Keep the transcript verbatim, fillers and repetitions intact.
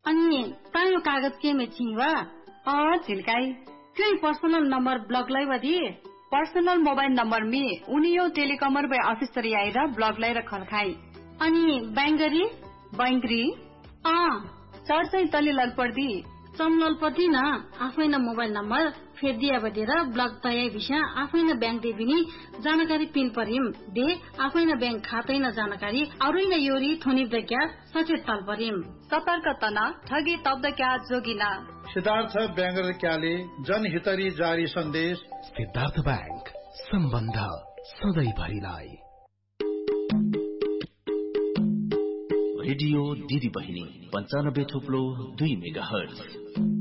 अनि तायो कागज के में छिवा अ झिल्काई क्यों पर्सनल नंबर ब्लॉक लाई वधी पर्सनल मोबाइल नंबर में उनियो टेलिकमर बे ऑफिसर आएर ब्लॉक लाई रखल खाई अनि बैंगरी बैंगरी अ सर चाहिँ तले लग पर्दी चमलल पर्दी न आफैन मोबाइल नंबर फेर दिया बदेर ब्लॉक तय विषय आफैन बैंक दे बिनी जानकारी पिन परिम दे आफैन बैंक खातै न जानकारी अरुइन योरी थोनी दक्या सचेत तल परिम सतर्क तना ठगी तब्द क्या जोगिना सिद्धार्थ बैंगर क्याले जनहितरी जारी सन्देश सिद्धार्थ बैंक सम्बन्ध सधैँ भरिलाई रेडियो दिदी बहिनी पंचानब्बे थुप्लो दुई मेगा हर्ज